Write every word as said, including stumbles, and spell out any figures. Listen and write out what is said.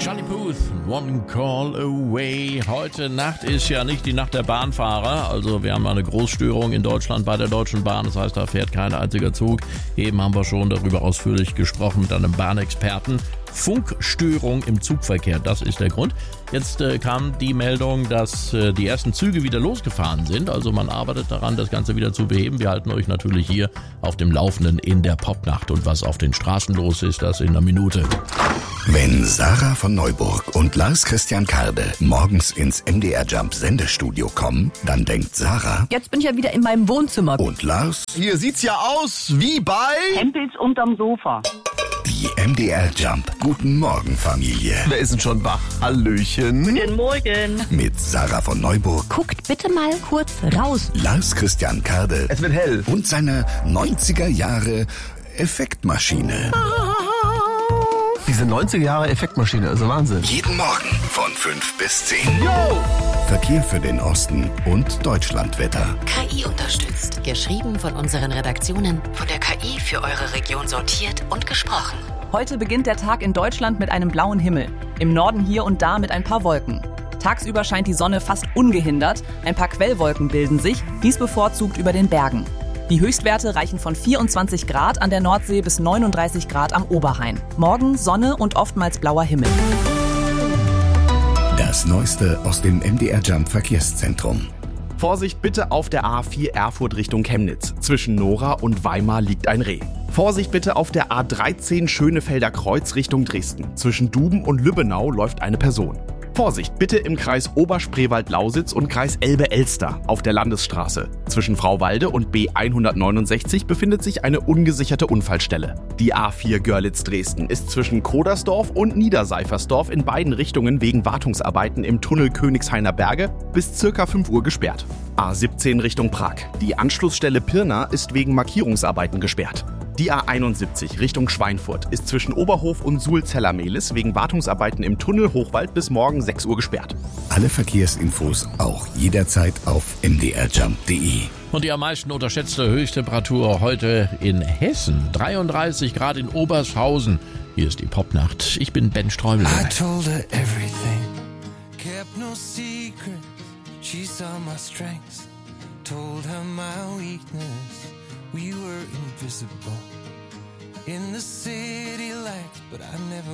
Charlie Puth, One Call Away. Heute Nacht ist ja nicht die Nacht der Bahnfahrer. Also wir haben eine Großstörung in Deutschland bei der Deutschen Bahn. Das heißt, da fährt kein einziger Zug. Eben haben wir schon darüber ausführlich gesprochen mit einem Bahnexperten. Funkstörung im Zugverkehr, das ist der Grund. Jetzt äh, kam die Meldung, dass äh, die ersten Züge wieder losgefahren sind. Also man arbeitet daran, das Ganze wieder zu beheben. Wir halten euch natürlich hier auf dem Laufenden in der Popnacht. Und was auf den Straßen los ist, das in einer Minute. Wenn Sarah von Neuburg und Lars Christian Karde morgens ins M D R Jump Sendestudio kommen, dann denkt Sarah... Jetzt bin ich ja wieder in meinem Wohnzimmer. Und Lars... Hier sieht's ja aus wie bei... Hempels unterm Sofa. Die M D R Jump Guten Morgen Familie. Wer ist denn schon wach? Hallöchen. Guten Morgen. Mit Sarah von Neuburg, Guckt bitte mal kurz raus. Lars Christian Karde Es wird hell. und seiner neunziger Jahre Effektmaschine. Diese neunziger Jahre Effektmaschine, also Wahnsinn. Jeden Morgen von fünf bis zehn. Yo! Verkehr für den Osten und Deutschlandwetter. K I unterstützt. Geschrieben von unseren Redaktionen. Von der K I für eure Region sortiert und gesprochen. Heute beginnt der Tag in Deutschland mit einem blauen Himmel. Im Norden hier und da mit ein paar Wolken. Tagsüber scheint die Sonne fast ungehindert. Ein paar Quellwolken bilden sich, dies bevorzugt über den Bergen. Die Höchstwerte reichen von vierundzwanzig Grad an der Nordsee bis neununddreißig Grad am Oberrhein. Morgen Sonne und oftmals blauer Himmel. Das Neueste aus dem M D R Jump Verkehrszentrum. Vorsicht bitte auf der A vier Erfurt Richtung Chemnitz. Zwischen Nora und Weimar liegt ein Reh. Vorsicht bitte auf der A dreizehn Schönefelder Kreuz Richtung Dresden. Zwischen Duben und Lübbenau läuft eine Person. Vorsicht bitte im Kreis Oberspreewald-Lausitz und Kreis Elbe-Elster auf der Landesstraße. Zwischen Frauwalde und B hundertneunundsechzig befindet sich eine ungesicherte Unfallstelle. Die A vier Görlitz-Dresden ist zwischen Kodersdorf und Niederseifersdorf in beiden Richtungen wegen Wartungsarbeiten im Tunnel Königshainer Berge bis circa fünf Uhr gesperrt. A siebzehn Richtung Prag. Die Anschlussstelle Pirna ist wegen Markierungsarbeiten gesperrt. Die A einundsiebzig Richtung Schweinfurt ist zwischen Oberhof und Suhl-Zellermehlis wegen Wartungsarbeiten im Tunnel Hochwald bis morgen sechs Uhr gesperrt. Alle Verkehrsinfos auch jederzeit auf m d r jump punkt d e. Und die am meisten unterschätzte Höchsttemperatur heute in Hessen. dreiunddreißig Grad in Obershausen. Hier ist die Popnacht. Ich bin Ben Streubel. I told her everything, kept no secret. She saw my strengths, told her my weakness. We were invisible in the city lights, but I never